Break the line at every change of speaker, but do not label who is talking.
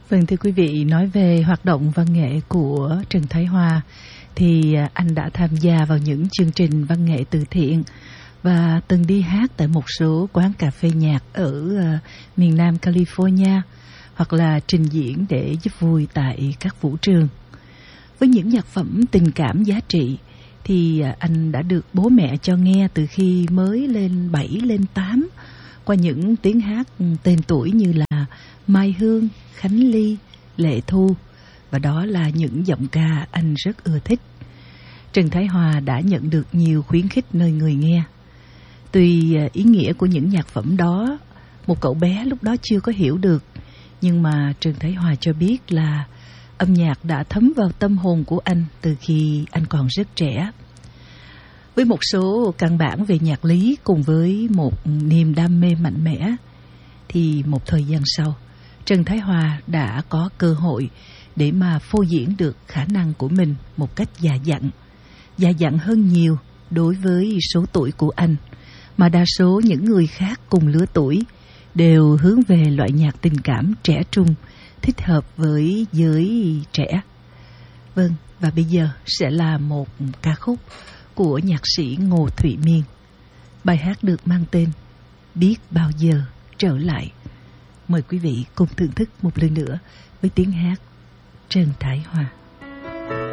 Vâng, thưa quý vị, nói về hoạt động văn nghệ của Trần Thái Hòa thì anh đã tham gia vào những chương trình văn nghệ từ thiện và từng đi hát tại một số quán cà phê nhạc ở miền Nam California, hoặc là trình diễn để giúp vui tại các vũ trường. Với những nhạc phẩm tình cảm giá trị thì anh đã được bố mẹ cho nghe từ khi mới lên 7, lên 8 qua những tiếng hát tên tuổi như là Mai Hương, Khánh Ly, Lệ Thu, và đó là những giọng ca anh rất ưa thích. Trần Thái Hòa đã nhận được nhiều khuyến khích nơi người nghe. Tuy ý nghĩa của những nhạc phẩm đó một cậu bé lúc đó chưa có hiểu được, nhưng mà Trần Thái Hòa cho biết là âm nhạc đã thấm vào tâm hồn của anh từ khi anh còn rất trẻ. Với một số căn bản về nhạc lý cùng với một niềm đam mê mạnh mẽ, thì một thời gian sau, Trần Thái Hòa đã có cơ hội để mà phô diễn được khả năng của mình một cách già dặn hơn nhiều đối với số tuổi của anh, mà đa số những người khác cùng lứa tuổi đều hướng về loại nhạc tình cảm trẻ trung, thích hợp với giới trẻ. Vâng, và bây giờ sẽ là một ca khúc của nhạc sĩ Ngô Thụy Miên. Bài hát được mang tên Biết Bao Giờ Trở Lại. Mời quý vị cùng thưởng thức một lần nữa với tiếng hát Trần Thái Hòa.